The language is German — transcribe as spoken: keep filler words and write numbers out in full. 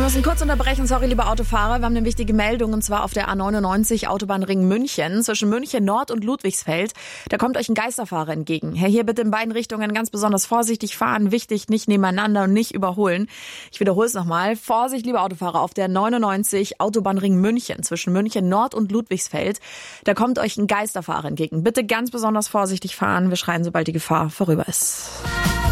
müssen kurz unterbrechen, sorry, liebe Autofahrer. Wir haben eine wichtige Meldung, und zwar auf der A neunundneunzig Autobahnring München zwischen München Nord und Ludwigsfeld. Da kommt euch ein Geisterfahrer entgegen. Herr, hier bitte in beiden Richtungen ganz besonders vorsichtig fahren. Wichtig, nicht nebeneinander und nicht überholen. Ich wiederhole es nochmal. Vorsicht, liebe Autofahrer, auf der neunundneunzig Autobahnring München zwischen München Nord und Ludwigsfeld. Da kommt euch ein Geisterfahrer entgegen. Bitte ganz besonders vorsichtig fahren. Wir schreien, sobald die Gefahr vorüber ist.